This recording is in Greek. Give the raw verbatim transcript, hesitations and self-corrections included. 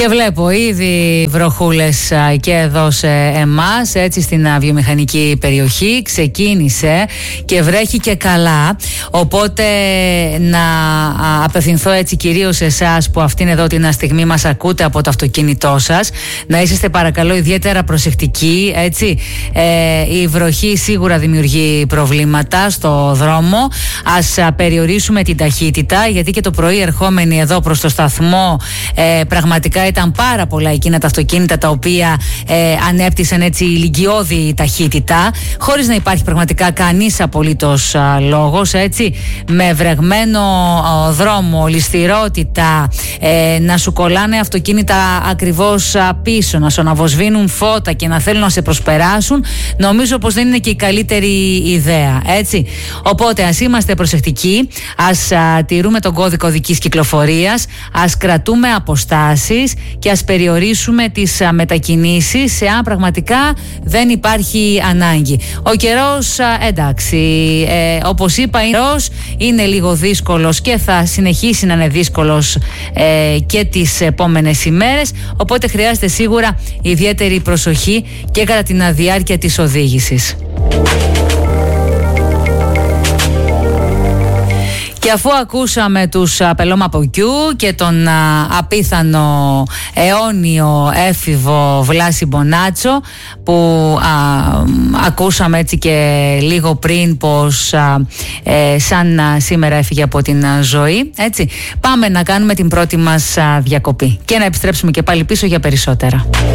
Και βλέπω ήδη βροχούλες και εδώ σε εμάς, έτσι στην βιομηχανική περιοχή. Ξεκίνησε και βρέχει και καλά. Οπότε να απευθυνθώ έτσι κυρίως σε εσάς που αυτήν εδώ την στιγμή μας ακούτε από το αυτοκίνητό σας. Να είσαστε παρακαλώ ιδιαίτερα προσεκτικοί, έτσι. Ε, η βροχή σίγουρα δημιουργεί προβλήματα στο δρόμο. Ας περιορίσουμε την ταχύτητα, γιατί και το πρωί ερχόμενοι εδώ προς το σταθμό ε, πραγματικά ήταν πάρα πολλά εκείνα τα αυτοκίνητα τα οποία ε, ανέπτυσαν έτσι ηλικιώδη ταχύτητα, χωρίς να υπάρχει πραγματικά κανείς απολύτως α, λόγος, έτσι, με βρεγμένο α, δρόμο, ληστηρότητα, ε, να σου κολλάνε αυτοκίνητα ακριβώς α, πίσω, να σου αναβοσβήνουν φώτα και να θέλουν να σε προσπεράσουν. Νομίζω πως δεν είναι και η καλύτερη ιδέα, έτσι. Οπότε ας είμαστε προσεκτικοί, ας α, τηρούμε τον κώδικο οδικής κυκλοφορίας, ας κρατούμε αποστάσεις και ας περιορίσουμε τις α, μετακινήσεις εάν πραγματικά δεν υπάρχει ανάγκη. Ο καιρός, α, εντάξει, ε, όπως είπα, είναι λίγο δύσκολος και θα συνεχίσει να είναι δύσκολος ε, και τις επόμενες ημέρες, οπότε χρειάζεται σίγουρα ιδιαίτερη προσοχή και κατά την διάρκεια της οδήγησης. Και αφού ακούσαμε τους Πελώμα Ποκιού και τον α, απίθανο αιώνιο έφηβο Βλάση Μπονάτσο που α, ακούσαμε έτσι και λίγο πριν πως α, ε, σαν α, σήμερα έφυγε από την α, ζωή, έτσι, πάμε να κάνουμε την πρώτη μας α, διακοπή και να επιστρέψουμε και πάλι πίσω για περισσότερα.